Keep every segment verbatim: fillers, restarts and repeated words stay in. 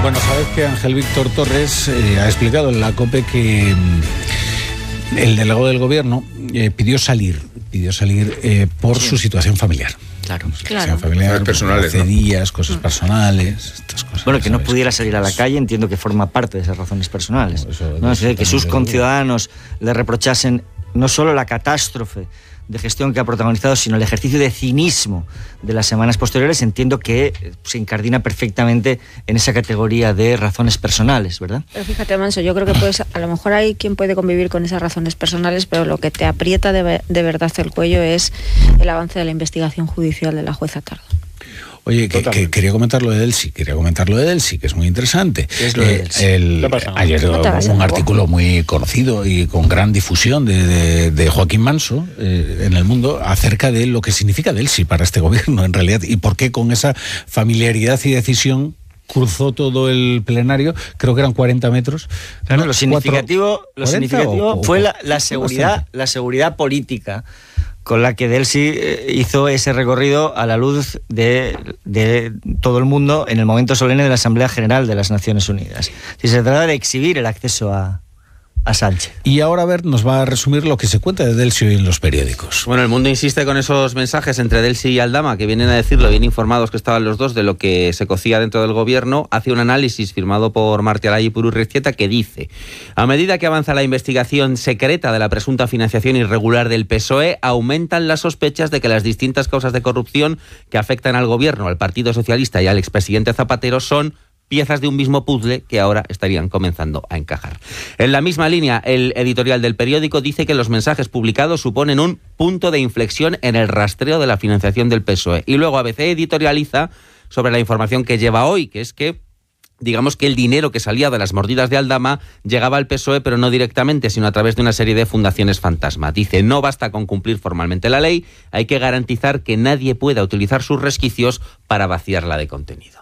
Bueno, sabes que Ángel Víctor Torres eh, ha explicado en la COPE que mm, el delegado del gobierno eh, pidió salir, pidió salir eh, por sí. su situación familiar. Claro, su claro. situación familiar, personales, hace ¿no? días, cosas personales, estas cosas. Bueno, que no ¿sabes? pudiera salir a la calle, entiendo que forma parte de esas razones personales. No, eso, ¿no? eso Es que sus también conciudadanos le reprochasen no solo la catástrofe de gestión que ha protagonizado, sino el ejercicio de cinismo de las semanas posteriores, entiendo que se incardina perfectamente en esa categoría de razones personales, ¿verdad? Pero fíjate, Manso, yo creo que puedes, a lo mejor hay quien puede convivir con esas razones personales, pero lo que te aprieta de, de verdad el cuello es el avance de la investigación judicial de la jueza Tardo. Oye, que, que quería comentar lo de Delsi, quería comentar lo de Delsi, que es muy interesante. ¿Qué es lo de Delsi? Eh, el, ayer un artículo muy conocido y con gran difusión de, de, de Joaquín Manso eh, en El Mundo acerca de lo que significa Delsi para este gobierno en realidad y por qué con esa familiaridad y decisión cruzó todo el plenario, creo que eran cuarenta metros. Claro, ¿no? lo significativo, lo significativo o, fue o, la, la seguridad, la seguridad política con la que Delsi hizo ese recorrido a la luz de, de todo el mundo en el momento solemne de la Asamblea General de las Naciones Unidas. Si se trata de exhibir el acceso a, a Sánchez. Y ahora, a ver, nos va a resumir lo que se cuenta de Delsi hoy en los periódicos. Bueno, El Mundo insiste con esos mensajes entre Delsi y Aldama, que vienen a decirlo, bien informados que estaban los dos de lo que se cocía dentro del gobierno. Hace un análisis firmado por Martí Alay y por Urriztieta que dice: a medida que avanza la investigación secreta de la presunta financiación irregular del P S O E, aumentan las sospechas de que las distintas causas de corrupción que afectan al gobierno, al Partido Socialista y al expresidente Zapatero son piezas de un mismo puzzle que ahora estarían comenzando a encajar. En la misma línea, el editorial del periódico dice que los mensajes publicados suponen un punto de inflexión en el rastreo de la financiación del P S O E. Y luego A B C editorializa sobre la información que lleva hoy, que es que digamos que el dinero que salía de las mordidas de Aldama llegaba al P S O E, pero no directamente, sino a través de una serie de fundaciones fantasma. Dice, no basta con cumplir formalmente la ley, hay que garantizar que nadie pueda utilizar sus resquicios para vaciarla de contenido.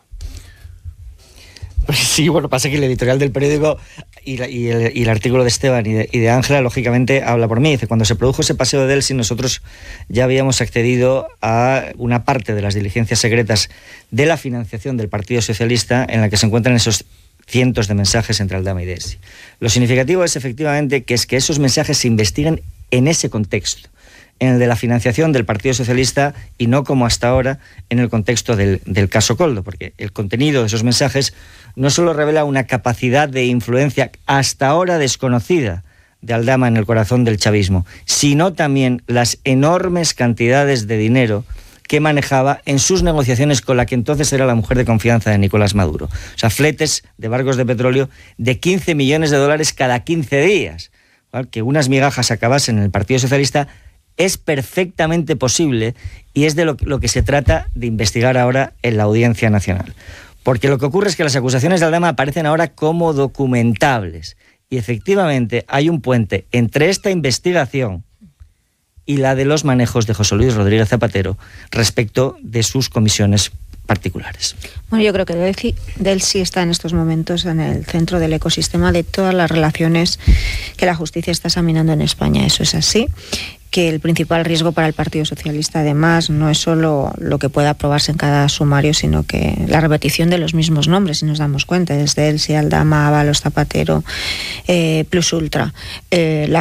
Pues sí, bueno, pasa que el editorial del periódico y, la, y, el, y el artículo de Esteban y de, y de Ángela, lógicamente, habla por mí. Dice, cuando se produjo ese paseo de Delsi, nosotros ya habíamos accedido a una parte de las diligencias secretas de la financiación del Partido Socialista en la que se encuentran esos cientos de mensajes entre Aldama y Delsi. Lo significativo es, efectivamente, que es que esos mensajes se investiguen en ese contexto, en el de la financiación del Partido Socialista y no como hasta ahora en el contexto del, del caso Koldo, porque el contenido de esos mensajes no solo revela una capacidad de influencia hasta ahora desconocida de Aldama en el corazón del chavismo, sino también las enormes cantidades de dinero que manejaba en sus negociaciones con la que entonces era la mujer de confianza de Nicolás Maduro. O sea, fletes de barcos de petróleo de quince millones de dólares cada quince días. ¿Vale? Que unas migajas acabasen en el Partido Socialista es perfectamente posible y es de lo, lo que se trata de investigar ahora en la Audiencia Nacional. Porque lo que ocurre es que las acusaciones de Aldama aparecen ahora como documentables y efectivamente hay un puente entre esta investigación y la de los manejos de José Luis Rodríguez Zapatero respecto de sus comisiones particulares. Bueno, yo creo que Delsi, Delsi está en estos momentos en el centro del ecosistema de todas las relaciones que la justicia está examinando en España. Eso es así, que el principal riesgo para el Partido Socialista, además, no es solo lo que pueda aprobarse en cada sumario, sino que la repetición de los mismos nombres, si nos damos cuenta, desde Delsi, Aldama, Ábalos, Zapatero, eh, Plus Ultra, eh, la